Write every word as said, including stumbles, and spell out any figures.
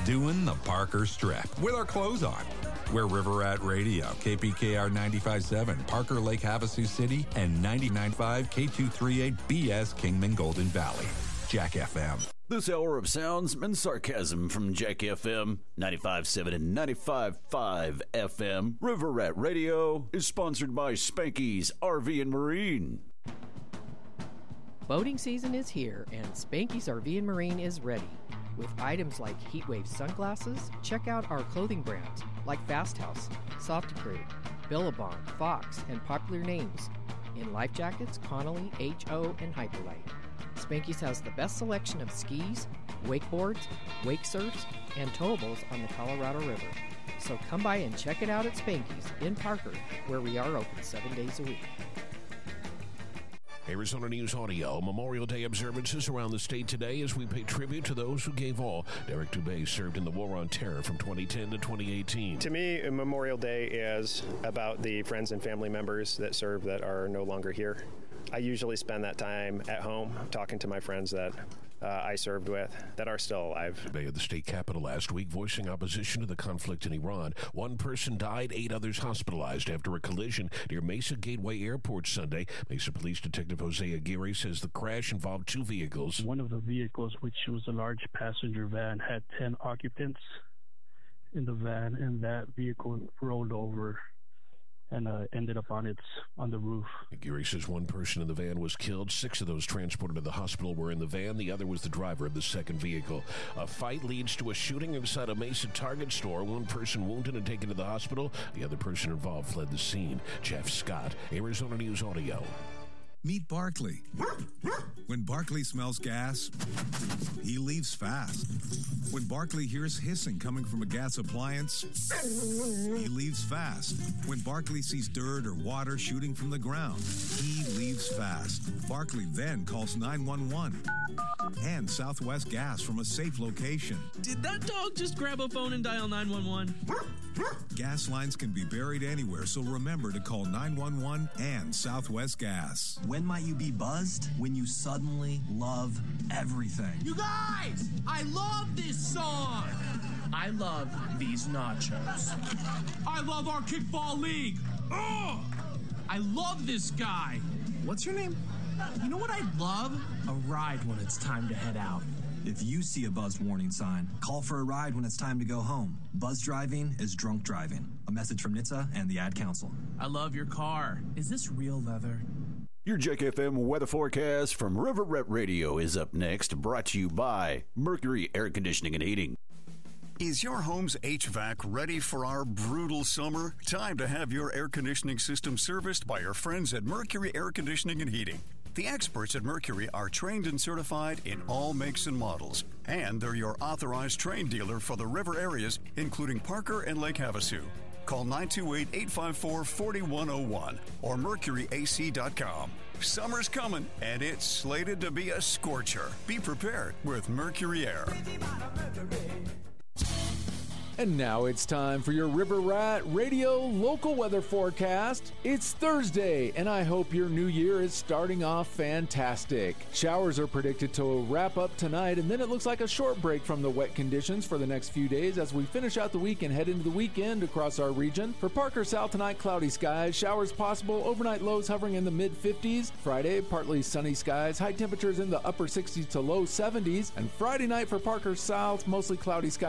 doing the Parker Strip with our clothes on. We're River Rat Radio, K P K R ninety-five point seven, Parker Lake Havasu City, and ninety-nine point five K two thirty-eight B S Kingman Golden Valley. Jack F M. This hour of sounds and sarcasm from Jack F M, ninety-five point seven and ninety-five point five F M. River Rat Radio is sponsored by Spanky's R V and Marine. Boating season is here, and Spanky's R V and Marine is ready. With items like Heatwave sunglasses, check out our clothing brands like Fast House, Softicrew, Billabong, Fox, and popular names in life jackets, Connolly, H O, and Hyperlite. Spanky's has the best selection of skis, wakeboards, wake surfs, and towables on the Colorado River. So come by and check it out at Spanky's in Parker, where we are open seven days a week. Arizona News Audio. Memorial Day observances around the state today as we pay tribute to those who gave all. Derek Dubé served in the War on Terror from twenty ten to twenty eighteen. To me, Memorial Day is about the friends and family members that serve that are no longer here. I usually spend that time at home talking to my friends that uh, I served with that are still alive. Dubé at the state capitol last week voicing opposition to the conflict in Iran. One person died, eight others hospitalized after a collision near Mesa Gateway Airport Sunday. Mesa Police Detective Jose Aguirre says the crash involved two vehicles. One of the vehicles, which was a large passenger van, had ten occupants in the van, and that vehicle rolled over and uh, ended up on its on the roof. Aguirre says one person in the van was killed. Six of those transported to the hospital were in the van. The other was the driver of the second vehicle. A fight leads to a shooting inside a Mesa Target store. One person wounded and taken to the hospital. The other person involved fled the scene. Jeff Scott, Arizona News Audio. Meet Barkley. When Barkley smells gas, he leaves fast. When Barkley hears hissing coming from a gas appliance, he leaves fast. When Barkley sees dirt or water shooting from the ground, he leaves fast. Barkley then calls nine one one and Southwest Gas from a safe location. Did that dog just grab a phone and dial nine one one? Gas lines can be buried anywhere, so remember to call nine one one and Southwest Gas. When might you be buzzed? When you suddenly love everything. You guys, I love this song. I love these nachos. I love our kickball league. Oh, I love this guy. What's your name? You know what I'd love? A ride when it's time to head out. If you see a buzzed warning sign, call for a ride when it's time to go home. Buzz driving is drunk driving. A message from N H T S A and the Ad Council. I love your car. Is this real leather? Your Jack F M weather forecast from River Rat Radio is up next, brought to you by Mercury Air Conditioning and Heating. Is your home's H V A C ready for our brutal summer? Time to have your air conditioning system serviced by your friends at Mercury Air Conditioning and Heating. The experts at Mercury are trained and certified in all makes and models, and they're your authorized train dealer for the river areas, including Parker and Lake Havasu. Call nine two eight, eight five four, four one zero one or mercury a c dot com. Summer's coming, and it's slated to be a scorcher. Be prepared with Mercury Air. And now it's time for your River Rat Radio local weather forecast. It's Thursday, and I hope your new year is starting off fantastic. Showers are predicted to wrap up tonight, and then it looks like a short break from the wet conditions for the next few days as we finish out the week and head into the weekend across our region. For Parker South tonight, cloudy skies, showers possible, overnight lows hovering in the mid fifties. Friday, partly sunny skies, high temperatures in the upper sixties to low seventies. And Friday night for Parker South, mostly cloudy skies.